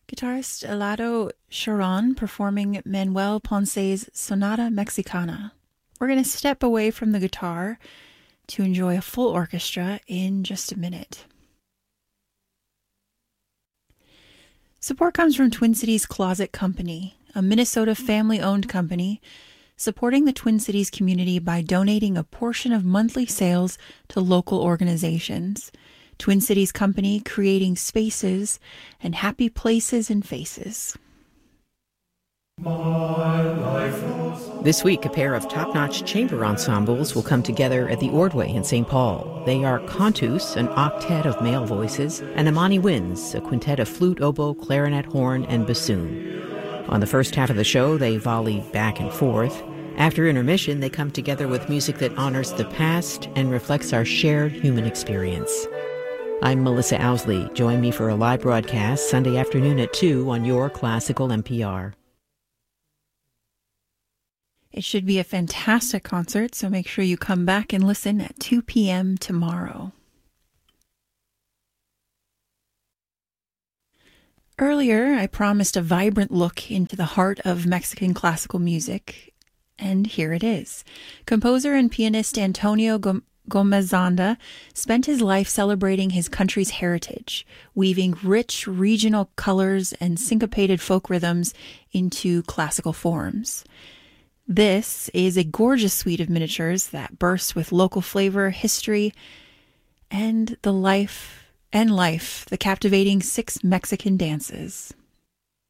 Guitarist Elado Charon performing Manuel Ponce's Sonata Mexicana. We're going to step away from the guitar to enjoy a full orchestra in just a minute. Support comes from Twin Cities Closet Company, a Minnesota family-owned company supporting the Twin Cities community by donating a portion of monthly sales to local organizations. Twin Cities Company, creating spaces and happy places and faces. This week, a pair of top-notch chamber ensembles will come together at the Ordway in St. Paul. They are Contus, an octet of male voices, and Amani Winds, a quintet of flute, oboe, clarinet, horn, and bassoon. On the first half of the show, they volley back and forth. After intermission, they come together with music that honors the past and reflects our shared human experience. I'm Melissa Owsley. Join me for a live broadcast Sunday afternoon at 2 on your classical NPR. It should be a fantastic concert, so make sure you come back and listen at 2 p.m. tomorrow. Earlier, I promised a vibrant look into the heart of Mexican classical music, and here it is. Composer and pianist Antonio Gomezanda spent his life celebrating his country's heritage, weaving rich regional colors and syncopated folk rhythms into classical forms. This is a gorgeous suite of miniatures that burst with local flavor, history, and the captivating 6 Mexican dances.